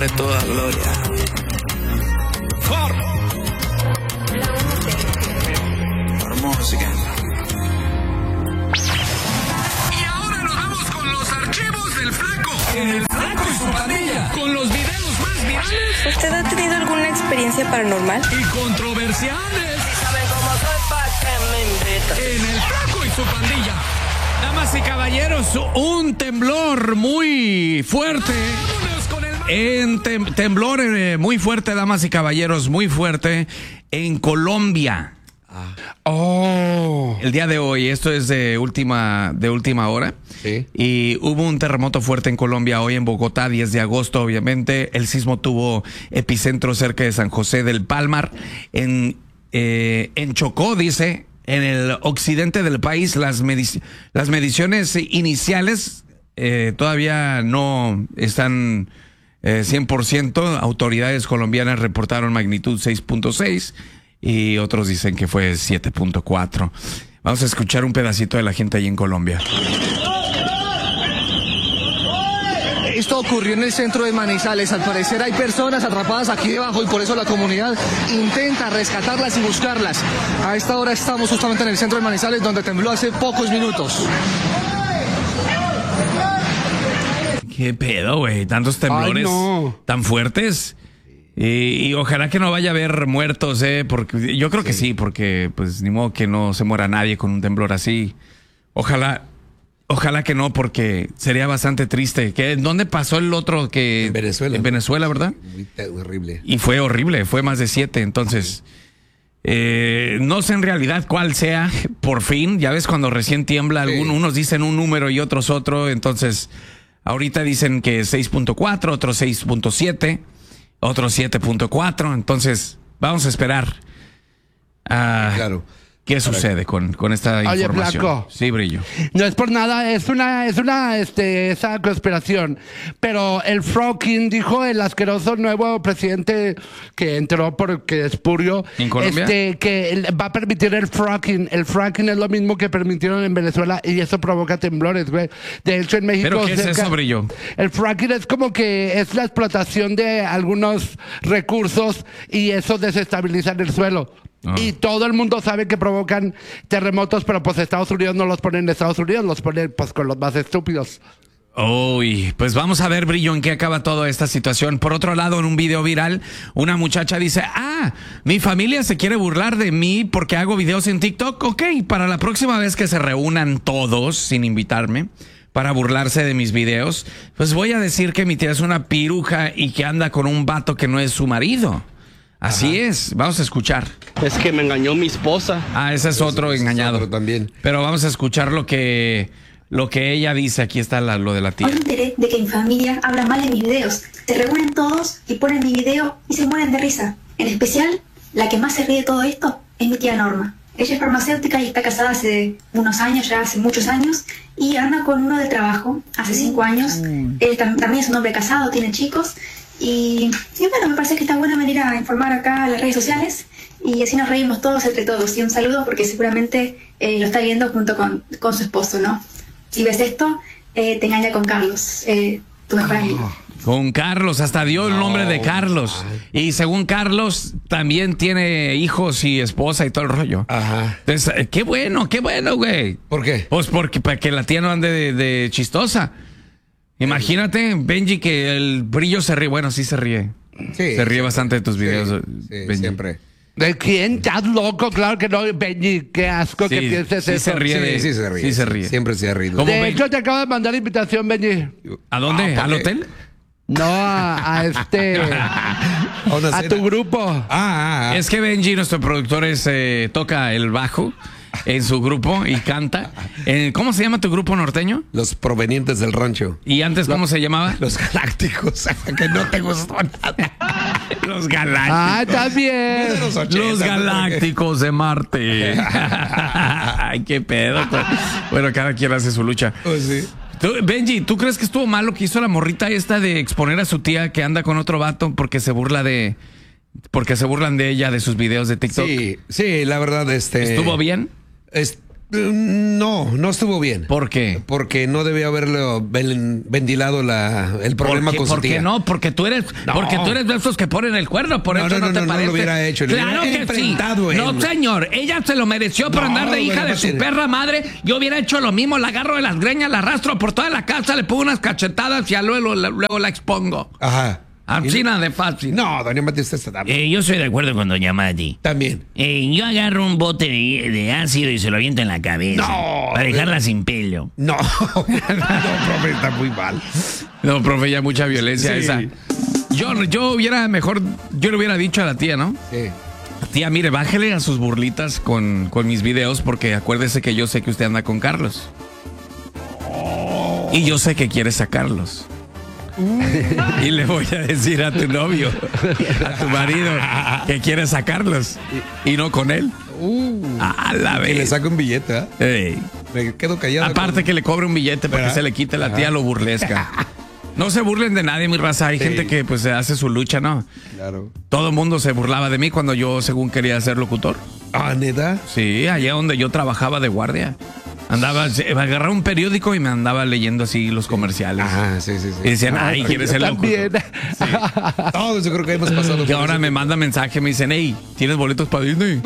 Padre toda gloria. Música. Y ahora nos vamos con los archivos del Flaco. En el Flaco y su pandilla. Con los videos más virales. ¿Usted ha tenido alguna experiencia paranormal? Y controversiales. Si saben cómo soy, ¿pa' qué me invitan? En el Flaco y su pandilla. Damas y caballeros, un temblor muy fuerte. Vámonos con el temblor muy fuerte, damas y caballeros, muy fuerte en Colombia. El día de hoy, esto es de última hora. Sí. Y hubo un terremoto fuerte en Colombia hoy en Bogotá, 10 de agosto, obviamente. El sismo tuvo epicentro cerca de San José del Palmar. En Chocó, dice, en el occidente del país, las mediciones iniciales todavía no están 100%. Autoridades colombianas reportaron magnitud 6.6 y otros dicen que fue 7.4. Vamos a escuchar un pedacito de la gente ahí en Colombia. Esto ocurrió en el centro de Manizales. Al parecer hay personas atrapadas aquí debajo y por eso la comunidad intenta rescatarlas y buscarlas. A esta hora estamos justamente en el centro de Manizales, donde tembló hace pocos minutos. ¿Qué pedo, güey? Tantos temblores tan fuertes. Y ojalá que no vaya a haber muertos, porque yo creo que sí, porque pues ni modo que no se muera nadie con un temblor así. Ojalá que no, porque sería bastante triste. ¿Dónde pasó el otro que? En Venezuela. En Venezuela, ¿verdad? Muy horrible. Y fue horrible, fue más de 7, entonces no sé en realidad cuál sea, por fin. Ya ves cuando recién tiembla, unos dicen un número y otros otro, entonces ahorita dicen que 6.4, otros 6.7. Otro 7.4, entonces vamos a esperar claro. qué sucede con esta información. Flaco. Sí, Brillo. No es por nada, es esa conspiración. Pero el fracking, dijo el asqueroso nuevo presidente que entró porque es purio. ¿En Colombia? Que va a permitir el fracking. El fracking es lo mismo que permitieron en Venezuela y eso provoca temblores, güey. De hecho, en México... ¿Pero qué es eso, Brillo? El fracking es como que es la explotación de algunos recursos y eso desestabiliza el suelo. Y todo el mundo sabe que provocan terremotos, pero pues Estados Unidos no los pone en Estados Unidos, los pone pues con los más estúpidos. Uy, pues vamos a ver, Brillo, en qué acaba toda esta situación. Por otro lado, en un video viral, una muchacha dice, mi familia se quiere burlar de mí porque hago videos en TikTok. Ok, para la próxima vez que se reúnan todos, sin invitarme, para burlarse de mis videos, pues voy a decir que mi tía es una piruja y que anda con un vato que no es su marido. Así es, vamos a escuchar. Es que me engañó mi esposa. Ese es otro engañado. Otro también. Pero vamos a escuchar lo que ella dice. Aquí está lo de la tía. Hoy me enteré de que mi familia habla mal de mis videos. Se reúnen todos y ponen mi video y se mueren de risa. En especial, la que más se ríe de todo esto es mi tía Norma. Ella es farmacéutica y está casada hace unos años, ya hace muchos años, y anda con uno de trabajo hace 5 años. Él también es un hombre casado, tiene chicos. Y bueno, me parece que está buena venir a informar acá a las redes sociales y así nos reímos todos entre todos. Y un saludo porque seguramente lo está viendo junto con su esposo, ¿no? Si ves esto, te engaña con Carlos, tu mejor amigo. Con Carlos, hasta dio el nombre de Carlos. Y según Carlos, también tiene hijos y esposa y todo el rollo. Ajá. Entonces, qué bueno, güey. ¿Por qué? Pues porque para que la tía no ande de chistosa. Imagínate, Benji, que el Brillo se ríe. Bueno, sí se ríe. Sí. Se ríe bastante de tus videos, Benji. Siempre. ¿De quién? ¿Estás loco? Claro que no, Benji. Qué asco que pienses eso. Se ríe Sí se ríe. Sí se ríe. Siempre se ha rido. ¿Cómo, De Benji? hecho, te acabo de mandar invitación, Benji. ¿A dónde? ¿Al hotel? No, a tu grupo. Es que Benji, nuestro productor, toca el bajo en su grupo y canta. ¿Cómo se llama tu grupo norteño? Los provenientes del rancho. ¿Y antes cómo se llamaba? Los galácticos. Que no te gustó nada. Los galácticos. También. Los galácticos de Marte. Ay, qué pedo. Bueno, cada quien hace su lucha. Pues sí. Benji, ¿tú crees que estuvo mal lo que hizo la morrita esta de exponer a su tía que anda con otro vato porque se burlan de ella de sus videos de TikTok? Sí, la verdad, ¿Estuvo bien? No estuvo bien. ¿Por qué? Porque no debía haberlo ventilado el problema con su ¿Por qué tía. no? Porque tú eres de esos que ponen el cuerno, por eso no te parece. No lo hubiera hecho. Claro que sí. No, señor, ella se lo mereció por andar de hija de su perra madre. Yo hubiera hecho lo mismo, la agarro de las greñas, la arrastro por toda la casa, le pongo unas cachetadas y luego la expongo. Ajá. Así nada de fácil. No, doña Mati, usted está dando. Yo estoy de acuerdo con doña Mati. También. Yo agarro un bote de ácido y se lo aviento en la cabeza. No. Para dejarla sin pelo. No, profe, está muy mal. No, profe, ya mucha violencia esa. Yo le hubiera dicho a la tía, ¿no? Sí. Tía, mire, bájele a sus burlitas con mis videos porque acuérdese que yo sé que usted anda con Carlos. Y yo sé que quiere sacarlos. Y le voy a decir a tu novio, a tu marido, que quiere sacarlos y no con él. A la vez. Que le saque un billete, ¿eh? Me quedo callado. Aparte que le cobre un billete para que se le quite la tía lo burlesca. No se burlen de nadie, mi raza. Hay gente que pues hace su lucha, ¿no? Claro. Todo el mundo se burlaba de mí cuando yo según quería ser locutor. Ah, ¿neta? Sí, allá donde yo trabajaba de guardia. Agarraba un periódico y me andaba leyendo así los comerciales. Ah, sí. Y decían, ay, ¿quieres ser locutor? Sí. Todos yo creo que hemos pasado. Que ahora me manda mensaje, me dicen, hey, ¿tienes boletos para Disney?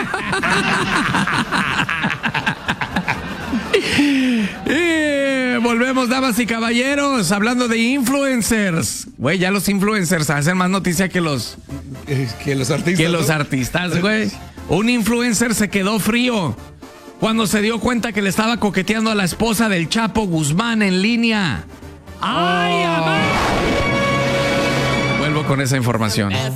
Volvemos, damas y caballeros, hablando de influencers. Güey, ya los influencers hacen más noticia que los artistas. Que los artistas, güey. Un influencer se quedó frío cuando se dio cuenta que le estaba coqueteando a la esposa del Chapo Guzmán en línea. ¡Ay, amá! Vuelvo con esa información.